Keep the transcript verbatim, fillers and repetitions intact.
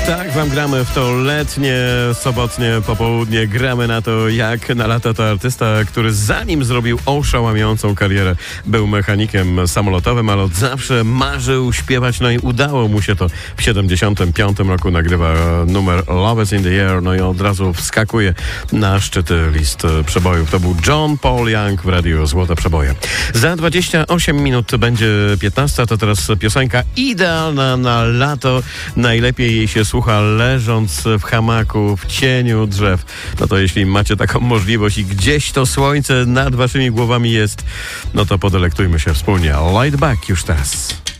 Tak wam gramy w to letnie, sobotnie popołudnie. Gramy na to, jak na lata to artysta, który zanim zrobił oszałamiającą karierę, był mechanikiem samolotowym, ale od zawsze marzył śpiewać, no i udało mu się to. W siedemdziesiątym piątym roku nagrywa numer Love is in the Air, no i od razu wskakuje na szczyty list przebojów. To był John Paul Young w radiu Złote Przeboje. Za dwadzieścia osiem minut będzie piętnasta, to teraz piosenka idealna na lato. Najlepiej jej się słucha leżąc w hamaku, w cieniu drzew. No to jeśli macie taką możliwość i gdzieś to słońce nad waszymi głowami jest, no to podelektujmy się wspólnie. Light Back już teraz.